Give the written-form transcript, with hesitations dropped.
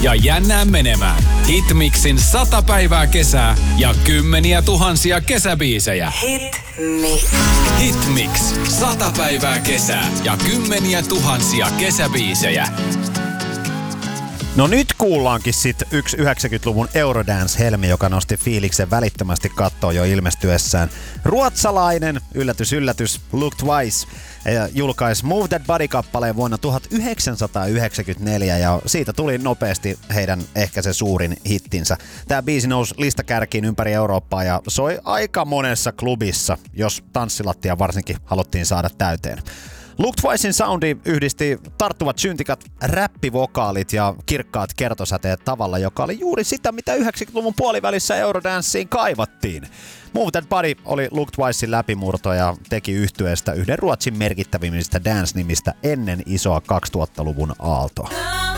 ja jännää menemään. Hitmixin 100 päivää kesää ja kymmeniä tuhansia kesäbiisejä. Hitmix. 100 päivää kesää ja kymmeniä tuhansia kesäbiisejä. No nyt kuullaankin sitten yksi 90-luvun Eurodance-helmi, joka nosti fiiliksen välittömästi kattoon jo ilmestyessään. Ruotsalainen, yllätys yllätys, Look Twice, julkaisi Move That Body-kappaleen vuonna 1994 ja siitä tuli nopeasti heidän ehkä se suurin hittinsä. Tämä biisi nousi listakärkiin ympäri Eurooppaa ja soi aika monessa klubissa, jos tanssilattia varsinkin haluttiin saada täyteen. Look Twicein soundi yhdisti tarttuvat syntikat, räppivokaalit ja kirkkaat kertosäteet tavalla, joka oli juuri sitä, mitä 90-luvun puolivälissä Eurodanceen kaivattiin. Move That Body oli Look Twicein läpimurto ja teki yhtyeestä yhden Ruotsin merkittävimmistä dance-nimistä ennen isoa 2000-luvun aaltoa.